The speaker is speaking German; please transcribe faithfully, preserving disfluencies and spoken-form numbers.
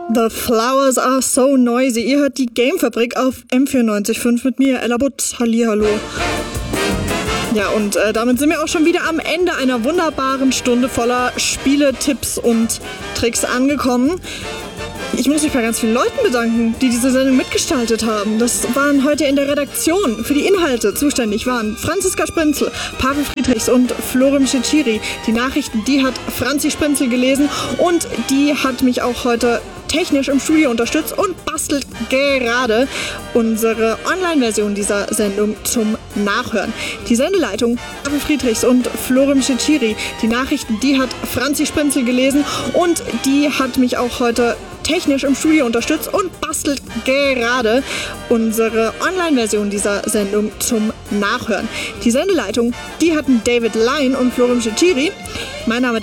The flowers are so noisy. Ihr hört die Gamefabrik auf M vierundneunzig Komma fünf mit mir, Ella Butz. Hallihallo. Ja, und äh, damit sind wir auch schon wieder am Ende einer wunderbaren Stunde voller Spiele, Tipps und Tricks angekommen. Ich muss mich bei ganz vielen Leuten bedanken, die diese Sendung mitgestaltet haben. Das waren heute in der Redaktion für die Inhalte zuständig waren Franziska Sprinzel, Pavel Friedrichs und Florim Cecchiri. Die Nachrichten, die hat Franzi Sprinzel gelesen und die hat mich auch heute technisch im Studio unterstützt und bastelt gerade unsere Online-Version dieser Sendung zum Nachhören. Die Sendeleitung Pavel Friedrichs und Florim Cecchiri. Die Nachrichten, die hat Franzi Sprinzel gelesen und die hat mich auch heute technisch im Studio unterstützt und bastelt gerade unsere Online-Version dieser Sendung zum Nachhören. Die Sendeleitung, die hatten David Lyon und Florim Cecchiri. Mein Name